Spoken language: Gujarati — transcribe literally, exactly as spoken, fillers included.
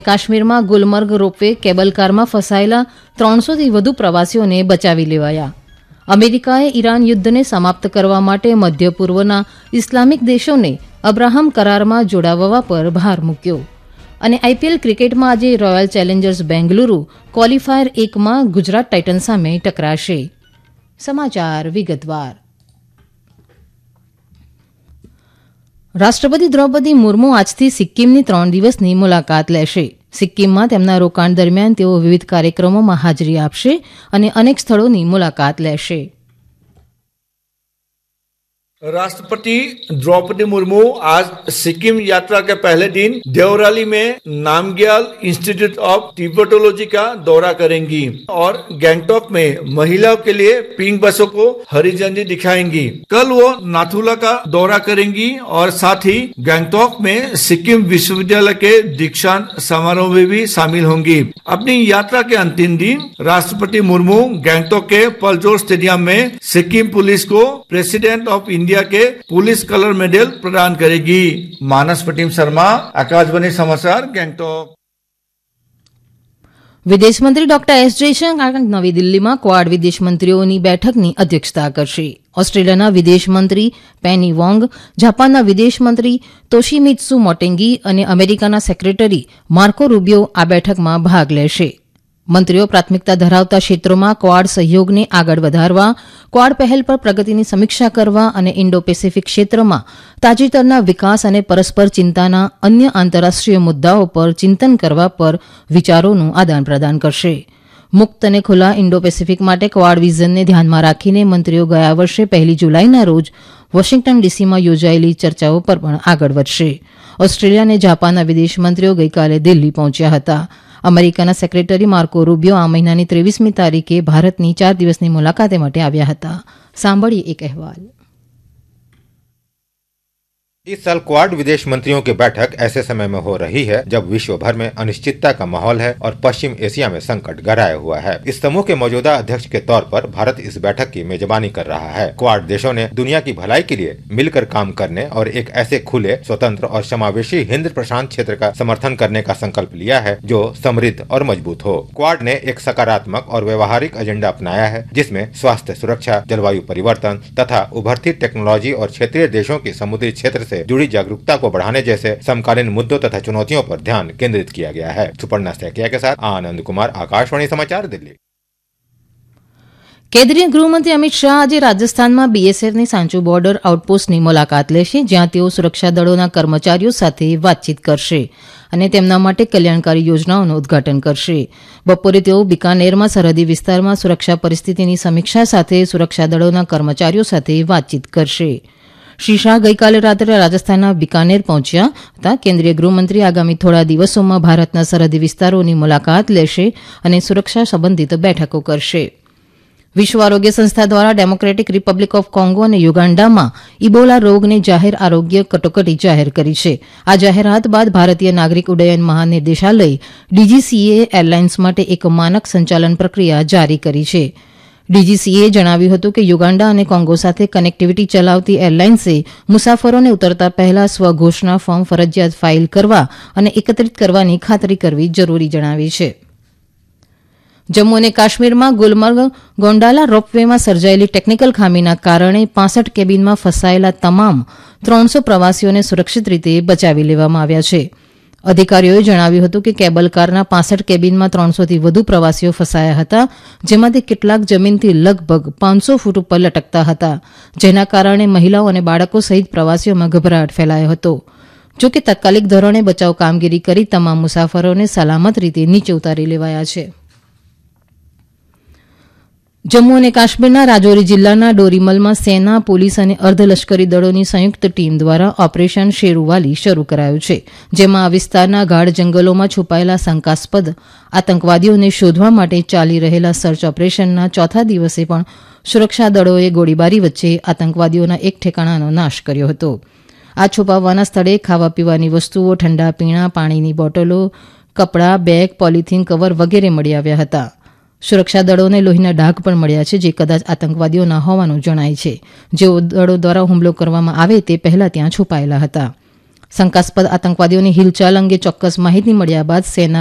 કાશ્મીરમાં ગુલમર્ગ રોપવે કેબલ કારમાં ફસાયેલા ત્રણસોથી વધુ પ્રવાસીઓને બચાવી લેવાયા. અમેરિકાએ ઈરાન યુદ્ધને સમાપ્ત કરવા માટે મધ્ય પૂર્વના ઇસ્લામિક દેશોને અબ્રાહમ કરારમાં જોડાવવા પર ભાર મૂક્યો. અને આઈપીએલ ક્રિકેટમાં આજે રોયલ ચેલેન્જર્સ બેંગલુરુ ક્વોલિફાયર એકમાં ગુજરાત ટાઇટન્સ સામે ટકરાશે. સમાચાર વિગતવાર. રાષ્ટ્રપતિ દ્રૌપદી મુર્મુ આજથી સિક્કિમની ત્રણ દિવસની મુલાકાત લેશે. સિક્કિમમાં તેમના રોકાણ દરમિયાન તેઓ વિવિધ કાર્યક્રમોમાં હાજરી આપશે અને અનેક સ્થળોની મુલાકાત લેશે. राष्ट्रपति द्रौपदी मुर्मू आज सिक्किम यात्रा के पहले दिन देवराली में नामग्याल इंस्टीट्यूट ऑफ टिबेटोलॉजी का दौरा करेंगी और गैंगटॉक में महिलाओं के लिए पिंक बसों को हरी झंडी दिखाएंगी. कल वो नाथुला का दौरा करेंगी और साथ ही गैंगटॉक में सिक्किम विश्वविद्यालय के दीक्षांत समारोह में भी शामिल होंगी. अपनी यात्रा के अंतिम दिन राष्ट्रपति मुर्मू गैंगटॉक के पलजोर स्टेडियम में सिक्किम पुलिस को प्रेसिडेंट ऑफ इंडिया के पुलिस कलर मेडल प्रदान करेगी. मानस पटिम शर्मा, आकाशवाणी समाचार, गैंगटॉक. વિદેશ મંત્રી ડોક્ટર એસ જયશંકર નવી દિલ્હીમાં ક્વાડ વિદેશ મંત્રીઓની બેઠકની અધ્યક્ષતા કરશે. ઓસ્ટ્રેલિયાના વિદેશ મંત્રી પેની વોંગ, જાપાનના વિદેશ મંત્રી તોશિમિત્સુ મોટેંગી અને અમેરિકાના સેક્રેટરી માર્કો રૂબિયો આ બેઠકમાં ભાગ લેશે. મંત્રીઓ પ્રાથમિકતા ધરાવતા ક્ષેત્રોમાં ક્વાડ સહયોગને આગળ વધારવા, ક્વાડ પહેલ પર પ્રગતિની સમીક્ષા કરવા અને ઇન્ડો પેસિફિક ક્ષેત્રમાં તાજેતરના વિકાસ અને પરસ્પર ચિંતાના અન્ય આંતરરાષ્ટ્રીય મુદ્દાઓ પર ચિંતન કરવા પર વિચારોનું આદાન પ્રદાન કરશે. મુક્ત અને ખુલ્લા ઇન્ડો પેસિફિક માટે ક્વાડ વિઝનને ધ્યાનમાં રાખીને મંત્રીઓ ગયા વર્ષે પહેલી જુલાઈના રોજ વોશિંગ્ટન ડીસીમાં યોજાયેલી ચર્ચાઓ પર પણ આગળ વધશે. ઓસ્ટ્રેલિયા અને જાપાનના વિદેશ મંત્રીઓ ગઈકાલે દિલ્હી પહોંચ્યા હતા. અમેરિકાના સેક્રેટરી માર્કો રૂબિયો આ મહિનાની ત્રેવીસમી તારીખે ભારતની ચાર દિવસની મુલાકાતે માટે આવ્યા હતા. સાંભળીએ એક અહેવાલ. इस साल क्वाड विदेश मंत्रियों की बैठक ऐसे समय में हो रही है जब विश्व भर में अनिश्चितता का माहौल है और पश्चिम एशिया में संकट गहराया हुआ है. इस समूह के मौजूदा अध्यक्ष के तौर पर भारत इस बैठक की मेजबानी कर रहा है. क्वाड देशों ने दुनिया की भलाई के लिए मिलकर काम करने और एक ऐसे खुले, स्वतंत्र और समावेशी हिंद प्रशांत क्षेत्र का समर्थन करने का संकल्प लिया है जो समृद्ध और मजबूत हो. क्वाड ने एक सकारात्मक और व्यवहारिक एजेंडा अपनाया है जिसमें स्वास्थ्य सुरक्षा, जलवायु परिवर्तन तथा उभरती टेक्नोलॉजी और क्षेत्रीय देशों की समुद्री क्षेत्र से जुड़ी जागरूकता को बढ़ाने जैसे समकालीन मुद्दों तथा चुनौतियों पर ध्यान केंद्रित किया गया है. सुपर्णा सैकिया के साथ आनंद कुमार, आकाशवाणी समाचार, दिल्ही. કેન્દ્રીય ગૃહમંત્રી અમિત શાહ આજે રાજસ્થાનમાં બીએસએફની સાંચો બોર્ડર આઉટપોસ્ટની મુલાકાત લેશે, જ્યાં તેઓ સુરક્ષા દળોના કર્મચારીઓ સાથે વાતચીત કરશે અને તેમના માટે કલ્યાણકારી યોજનાઓનું ઉદઘાટન કરશે. બપોરે તેઓ બિકાનેરમાં સરહદી વિસ્તારમાં સુરક્ષા પરિસ્થિતિની સમીક્ષા સાથે સુરક્ષા દળોના કર્મચારીઓ સાથે વાતચીત કરશે. શ્રી શાહ ગઈકાલે રાત્રે રાજસ્થાનના બિકાનેર પહોંચ્યા હતા. કેન્દ્રીય ગૃહમંત્રી આગામી થોડા દિવસોમાં ભારતના સરહદી વિસ્તારોની મુલાકાત લેશે અને સુરક્ષા સંબંધિત બેઠકો કરશે. વિશ્વ આરોગ્ય સંસ્થા દ્વારા ડેમોક્રેટિક રિપબ્લિક ઓફ કોંગો અને યુગાન્ડામાં ઇબોલા રોગને જાહેર આરોગ્ય કટોકટી જાહેર કરી છે. આ જાહેરાત બાદ ભારતીય નાગરિક ઉડ્ડયન મહાનિર્દેશાલય ડીજીસીએ એરલાઇન્સ માટે એક માનક સંચાલન પ્રક્રિયા જારી કરી છે. ડીજીસીએ જણાવ્યું હતું કે યુગાન્ડા અને કોંગો સાથે કનેક્ટિવિટી ચલાવતી એરલાઇન્સે મુસાફરોને ઉતરતા પહેલા સ્વઘોષણા ફોર્મ ફરજિયાત ફાઇલ કરવા અને એકત્રિત કરવાની ખાતરી કરવી જરૂરી જણાવી છે. જમ્મુ અને કાશ્મીરમાં ગુલમર્ગ ગોંડાલા રોપવેમાં સર્જાયેલી ટેકનિકલ ખામીના કારણે પાસઠ કેબિનમાં ફસાયેલા તમામ ત્રણસો પ્રવાસીઓને સુરક્ષિત રીતે બચાવી લેવામાં આવ્યા છે. અધિકારીઓએ જણાવ્યું હતું કે કેબલ કારના પાસઠ કેબિનમાં ત્રણસોથી વધુ પ્રવાસીઓ ફસાયા હતા, જેમાંથી કેટલાક જમીનથી લગભગ પાંચસો ફૂટ ઉપર લટકતા હતા, જેના કારણે મહિલાઓ અને બાળકો સહિત પ્રવાસીઓમાં ગભરાટ ફેલાયો હતો. જો કે તાત્કાલિક ધોરણે બચાવ કામગીરી કરી તમામ મુસાફરોને સલામત રીતે નીચે ઉતારી લેવાયા છે. જમ્મુ અને કાશ્મીરના રાજૌરી જિલ્લાના ડોરીમલમાં સેના, પોલીસ અને અર્ધલશ્કરી દળોની સંયુક્ત ટીમ દ્વારા ઓપરેશન શેરુવાલી શરૂ કરાયું છે, જેમાં આ વિસ્તારના ગાઢ જંગલોમાં છુપાયેલા શંકાસ્પદ આતંકવાદીઓને શોધવા માટે ચાલી રહેલા સર્ચ ઓપરેશનના ચોથા દિવસે પણ સુરક્ષા દળોએ ગોળીબારી વચ્ચે આતંકવાદીઓના એક ઠેકાણાનો નાશ કર્યો હતો. આ છુપાવવાના સ્થળે ખાવા પીવાની વસ્તુઓ, ઠંડા પીણા, પાણીની બોટલો, કપડાં, બેગ, પોલિથીન કવર વગેરે મળી આવ્યા હતા. સુરક્ષા દળોને લોહીના ડાઘ પણ મળ્યા છે, જે કદાચ આતંકવાદીઓના હોવાનું જણાય છે, જેઓ દળો દ્વારા હુમલો કરવામાં આવે તે પહેલા ત્યાં છુપાયેલા હતા. શંકાસ્પદ આતંકવાદીઓની હિલચાલ અંગે ચોક્કસ માહિતી મળ્યા બાદ સેના